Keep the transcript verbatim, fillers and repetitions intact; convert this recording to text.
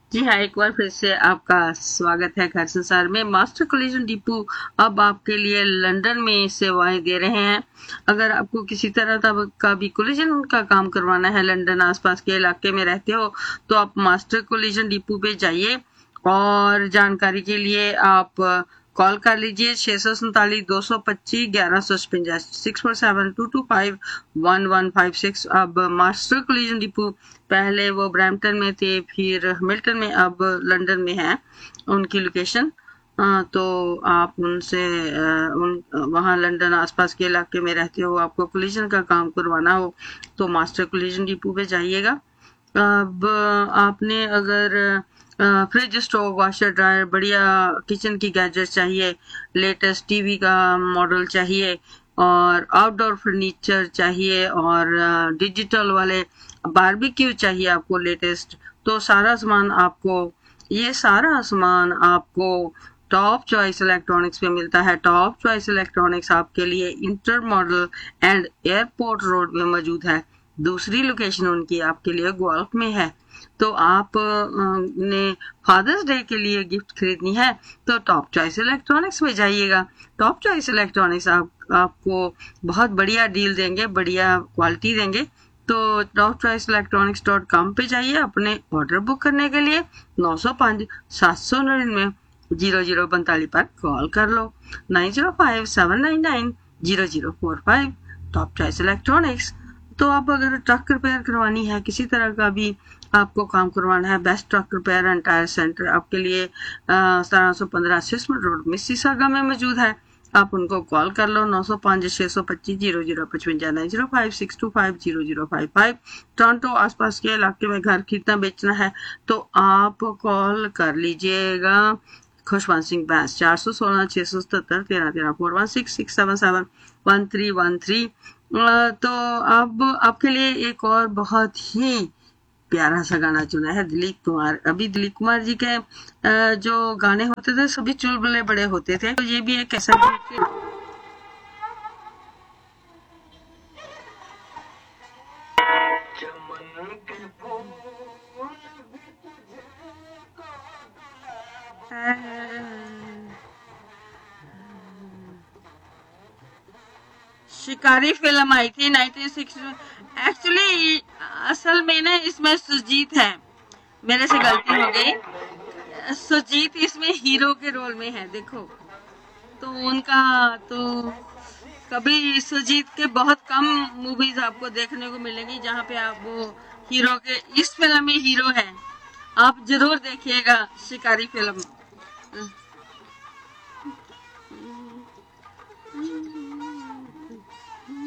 जी हाँ, एक बार फिर से आपका स्वागत है घर संसार में। मास्टर कोलिजन डिपो अब आपके लिए लंदन में सेवाएं दे रहे हैं। अगर आपको किसी तरह का भी कोलिजन का काम करवाना है, लंदन आसपास के इलाके में रहते हो, तो आप मास्टर कोलिजन डिपो पे जाइए और जानकारी के लिए आप कॉल कर लीजिए छह सौ सैतालीस दो सौ पच्चीस ग्यारह सौ छप्पन six four seven to to five one one five six. अब मास्टर कोलिजन डिपो पहले वो ब्रैम्पटन में थे, फिर मिल्टन में, अब लंदन में है उनकी लोकेशन। तो आप उनसे उन वहाँ लंदन आसपास के इलाके में रहते हो, आपको कोलिजन का काम करवाना हो तो मास्टर कोलिजन डिपो पे जाइएगा। अब आपने अगर फ्रिज, स्टोव, वाशर, ड्रायर, बढ़िया किचन की गैजेट चाहिए, लेटेस्ट टीवी का मॉडल चाहिए और आउटडोर फर्नीचर चाहिए और डिजिटल वाले बारबेक्यू चाहिए आपको लेटेस्ट, तो सारा सामान आपको ये सारा सामान आपको टॉप चॉइस इलेक्ट्रॉनिक्स में मिलता है। टॉप चॉइस इलेक्ट्रॉनिक्स आपके लिए inter model and airport road में मौजूद है। दूसरी लोकेशन उनकी आपके लिए गोल्फ में है। तो आप ने फादर्स डे के लिए गिफ्ट खरीदनी है तो टॉप चॉइस इलेक्ट्रॉनिक्स में जाइएगा। टॉप चॉइस इलेक्ट्रॉनिक्स आप, आपको बहुत बढ़िया डील देंगे, बढ़िया क्वालिटी देंगे। तो top choice electronics dot com पे जाइए अपने ऑर्डर बुक करने के लिए। नौ सौ पाँच सात सौ नड़िनवे जीरो जीरो पैंतालीस पर कॉल कर लो। Nine zero five seven nine nine zero zero four five. Top choice electronics. तो आप अगर ट्रक रिपेयर करवानी है, किसी तरह का भी आपको काम करवाना है, best truck repair and tyre centre आपके लिए सतारह सौ पंद्रह सिस्मट रोड मिसिसागा में मौजूद है। आप उनको कॉल कर लो नौ सौ पाँच छह सौ पच्चीस zero zero पचवंजा nine zero five six to five zero zero five five. Toronto आसपास के इलाके में घर खरीदना बेचना है तो आप कॉल कर लीजिएगा खुशवंत सिंह बैंस चार सौ सोलह छह सौ सतहत्तर तेरह तेरह four one six six seven seven one three one three. तो अब आपके लिए एक और बहुत ही प्यारा सा गाना चुना है दिलीप कुमार। अभी दिलीप कुमार जी के जो गाने होते थे सभी चुलबुले बड़े होते थे, तो ये भी एक ऐसा शिकारी फिल्म आई थी नाइनटीन सिक्सटी। एक्चुअली असल में ना इसमें सुजीत है, मेरे से गलती हो गई। सुजीत इसमें हीरो के रोल में है, देखो तो उनका तो कभी सुजीत के बहुत कम मूवीज आपको देखने को मिलेंगी जहाँ पे आप वो हीरो के, इस फिल्म में हीरो है। आप जरूर देखिएगा शिकारी फिल्म।